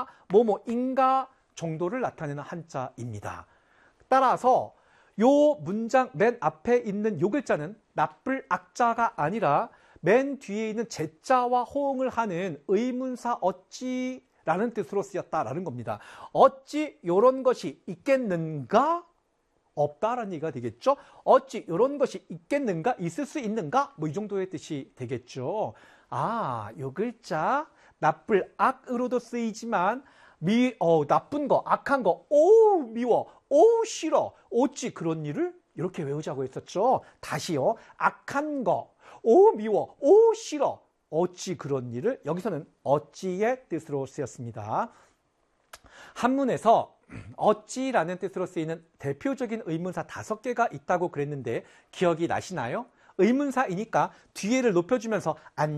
나 뭐뭐인가 정도를 나타내는 한자입니다. 따라서 요 문장 맨 앞에 있는 요 글자는 나쁠 악자가 아니라 맨 뒤에 있는 제자와 호응을 하는 의문사 어찌라는 뜻으로 쓰였다라는 겁니다. 어찌 요런 것이 있겠는가? 없다라는 얘기가 되겠죠. 어찌 이런 것이 있겠는가? 있을 수 있는가? 뭐 이 정도의 뜻이 되겠죠. 아, 요 글자 나쁠 악으로도 쓰이지만 나쁜 거, 악한 거, 오우 미워, 오우 싫어, 어찌 그런 일을 이렇게 외우자고 했었죠. 다시요. 악한 거, 오우 미워, 오우 싫어, 어찌 그런 일을, 여기서는 어찌의 뜻으로 쓰였습니다. 한문에서 어찌라는 뜻으로 쓰이는 대표적인 의문사 5개가 있다고 그랬는데 기억이 나시나요? 의문사이니까 뒤에를 높여주면서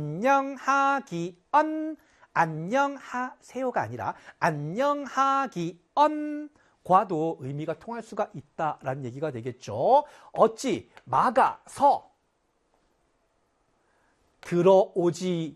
안녕하기언, 안녕하세요가 아니라 안녕하기언 과도 의미가 통할 수가 있다라는 얘기가 되겠죠. 어찌 막아서 들어오지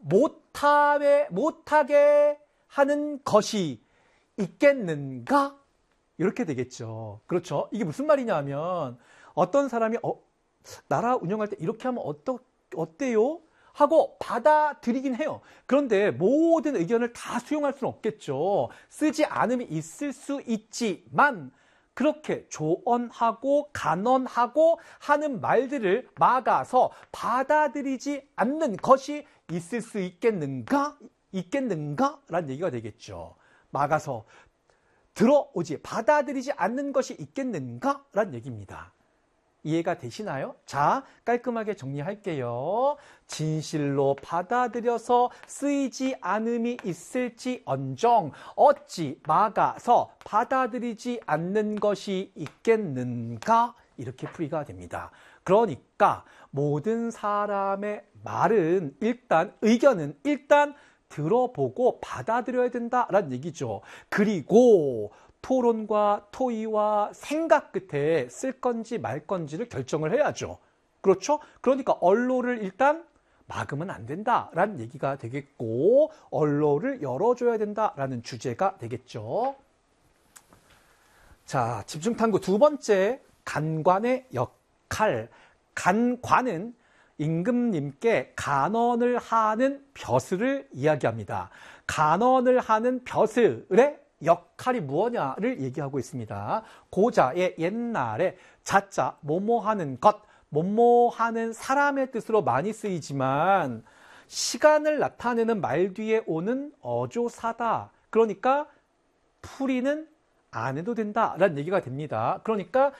못하게 하는 것이 있겠는가? 이렇게 되겠죠. 그렇죠. 이게 무슨 말이냐 하면 어떤 사람이 나라 운영할 때 이렇게 하면 어때요? 하고 받아들이긴 해요. 그런데 모든 의견을 다 수용할 수는 없겠죠. 쓰지 않음이 있을 수 있지만 그렇게 조언하고 간언하고 하는 말들을 막아서 받아들이지 않는 것이 있을 수 있겠는가? 라는 얘기가 되겠죠. 막아서 받아들이지 않는 것이 있겠는가? 라는 얘기입니다. 이해가 되시나요? 자, 깔끔하게 정리할게요. 진실로 받아들여서 쓰이지 않음이 있을지언정 어찌 막아서 받아들이지 않는 것이 있겠는가? 이렇게 풀이가 됩니다. 그러니까 모든 사람의 말은 의견은 일단 들어보고 받아들여야 된다라는 얘기죠. 그리고 토론과 토의와 생각 끝에 쓸 건지 말 건지를 결정을 해야죠. 그렇죠? 그러니까 언로를 일단 막으면 안 된다라는 얘기가 되겠고 언로를 열어줘야 된다라는 주제가 되겠죠. 자, 집중탐구 2번째, 간관의 역할. 간관은 임금님께 간언을 하는 벼슬을 이야기합니다. 간언을 하는 벼슬의 역할이 무엇냐를 얘기하고 있습니다. 고자의 옛날에 자자, 뭐뭐하는 것, 뭐뭐하는 사람의 뜻으로 많이 쓰이지만 시간을 나타내는 말 뒤에 오는 어조사다. 그러니까 풀이는 안 해도 된다라는 얘기가 됩니다. 그러니까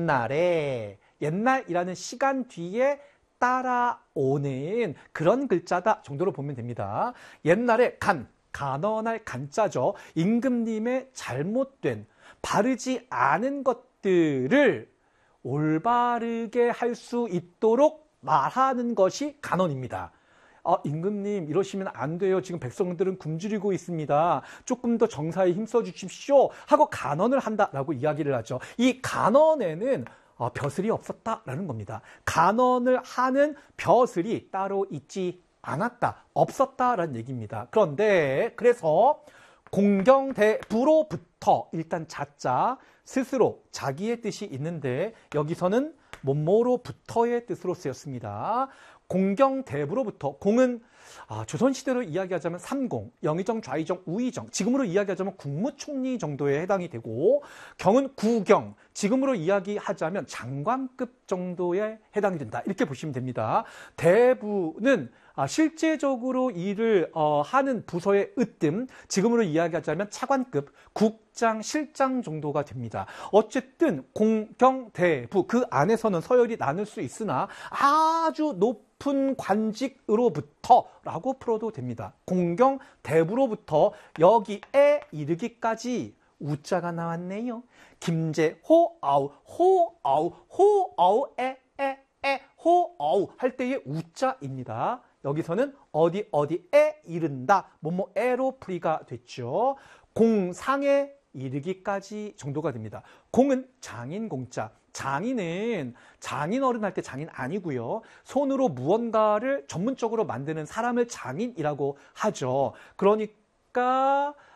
옛날이라는 시간 뒤에 따라오는 그런 글자다 정도로 보면 됩니다. 옛날에 간언할 간자죠. 임금님의 잘못된, 바르지 않은 것들을 올바르게 할 수 있도록 말하는 것이 간언입니다. 임금님 이러시면 안 돼요. 지금 백성들은 굶주리고 있습니다. 조금 더 정사에 힘써 주십시오 하고 간언을 한다라고 이야기를 하죠. 이 간언에는 벼슬이 없었다라는 겁니다. 간언을 하는 벼슬이 따로 있지 않았다, 없었다라는 얘기입니다. 그래서 공경대부로부터 일단 자자, 스스로 자기의 뜻이 있는데 여기서는 뭐뭐로부터의 뜻으로 쓰였습니다. 공경대부로부터, 공은 조선시대로 이야기하자면 삼공, 영의정, 좌의정, 우의정, 지금으로 이야기하자면 국무총리 정도에 해당이 되고, 경은 구경, 지금으로 이야기하자면 장관급 정도에 해당이 된다. 이렇게 보시면 됩니다. 대부는 실제적으로 일을 하는 부서의 으뜸, 지금으로 이야기하자면 차관급, 국장, 실장 정도가 됩니다. 어쨌든 공경대부, 그 안에서는 서열이 나눌 수 있으나 아주 높은 관직으로부터라고 풀어도 됩니다. 공경대부로부터 여기에 이르기까지 우자가 나왔네요. 김제호 아우 호아우 호아우 호아우 할 때의 우자입니다. 여기서는 어디에 이른다, 뭐뭐에로 풀이가 됐죠. 공상에 이르기까지 정도가 됩니다. 공은 장인 공자. 장인은 장인어른 할 때 장인 아니고요. 손으로 무언가를 전문적으로 만드는 사람을 장인이라고 하죠. 그러니까